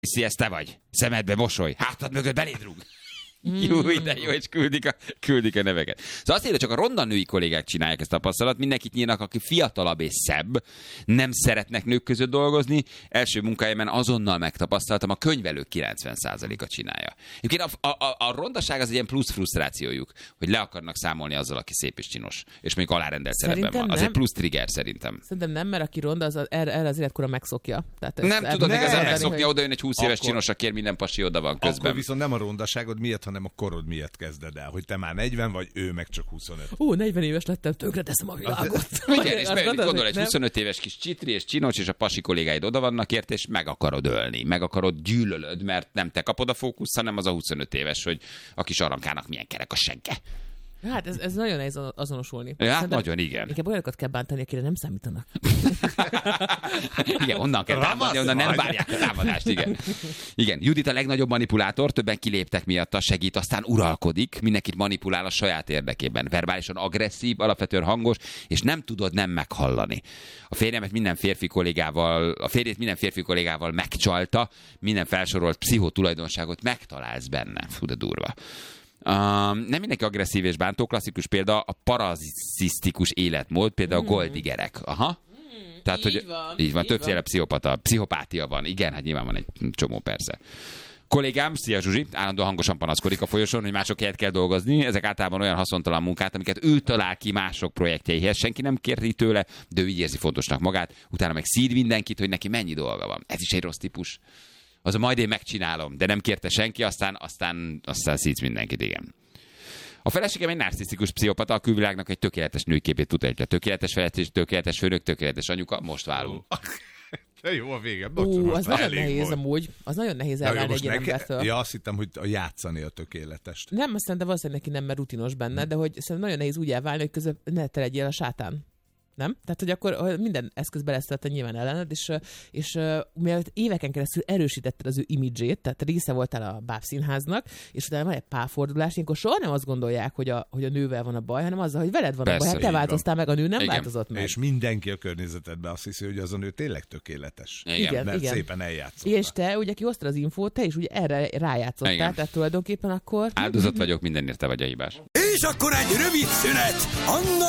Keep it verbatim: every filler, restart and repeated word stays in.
Szia, ez te vagy. Szemedbe mosoly. Hátad mögött beléd rúg. Jó, de jó, és küldik a, küldik a neveket. Szóval azt írja, csak a ronda női kollégák csinálják ezt a tapasztalat, mindenkit nyírnak, aki fiatalabb és szebb, nem szeretnek nők között dolgozni. Első munkahelyemen azonnal megtapasztaltam, a könyvelők kilencven százaléka csinálja. Egyébként a, a, a rondaság az egy ilyen plusz frusztrációjuk, hogy le akarnak számolni azzal, aki szép és csinos, és mondjuk alárendelt szerepben van. Az nem. Egy plusz trigger szerintem. Szerintem nem, mert aki ronda, az erre, erre az életkora megszokja. Tehát nem tudod ne. igazán megszokni, oda jön egy húsz éves csinos, aki minden pasi oda van közben. Akkor viszont nem a rondaságod miatt, hanem a korod miatt kezded el, hogy te már negyven vagy, ő meg csak huszonöt. Ó, negyven éves lettem, tönkre teszem a világot. Igen, és beülik, gondol egy huszonöt éves kis csitri és csinos, és a pasi kollégáid oda vannak ért, és meg akarod ölni, meg akarod gyűlölöd, mert nem te kapod a fókuszt, hanem az a huszonöt éves, hogy a kis arankának milyen kerek a segge. Hát ez, ez nagyon nehéz azonosulni. Ja, hát nagyon, igen. Inkább olyanokat kell bántani, akire nem számítanak. Igen, onnan kell támadni, onnan nem várják a támadást, igen. Igen, Judit a legnagyobb manipulátor, többen kiléptek miatta, segít, aztán uralkodik, mindenkit manipulál a saját érdekében. Verbálisan agresszív, alapvetően hangos, és nem tudod nem meghallani. A férjemet minden férfi kollégával, a férjét minden férfi kollégával megcsalta, minden felsorolt pszichotulajdonságot megtalálsz benne. Fú, de durva. Uh, nem mindenki agresszív és bántó, klasszikus példa a parazisztikus életmód, például a goldigerek. Aha. Mm, Tehát, így hogy van, így van, így többféle van. pszichopata, pszichopátia van. Igen, hát nyilván van egy csomó, persze. Kollégám, szia Zsuzsi, állandóan hangosan panaszkodik a folyosón, hogy mások helyett kell dolgozni. Ezek általában olyan haszontalan munkát, amiket ő talál ki mások projektjeihez. Senki nem kéri tőle, de ő így érzi fontosnak magát. Utána meg szíd mindenkit, hogy neki mennyi dolga van. Ez is egy rossz típus. Az a majd én megcsinálom, de nem kérte senki, aztán, aztán, aztán szíts mindenkit, igen. A feleségem egy narcisztikus pszichopata, a külvilágnak egy tökéletes női képét tud egy. Tökéletes felettes, tökéletes főnök, tökéletes anyuka, most válunk. De jó a vége. Ó, az nagyon nehéz volt. Amúgy. Az nagyon nehéz elválni egy ilyen embertől. Ja, azt hittem, hogy a játszani a tökéletest. Nem, azt szerintem valószínűleg neki nem, mert rutinos benne, de hogy szerintem nagyon nehéz úgy elválni, hogy közben ne te legyél a sátán. Nem? Tehát, hogy akkor minden eszköz belesztelte nyilván ellened, és, és mielőtt éveken keresztül erősítetted az ő imidzsét, tehát része voltál a bábszínháznak, és utána van egy párfordulás, ilyenkor soha nem azt gondolják, hogy a, hogy a nővel van a baj, hanem azzal, hogy veled van Persze, a baj. Hát te változtál van. meg, a nő nem igen. változott meg. És mindenki a környezetedben azt hiszi, hogy az a nő tényleg tökéletes. Igen, igen mert igen. szépen eljátszottál. És te, ugye, ki osztad az infót, te is ugye erre rájátszottál, igen. tehát tulajdonképpen akkor... Áldozat vagyok, mindenért te vagy a hibás. És akkor egy rövid szünet, Anna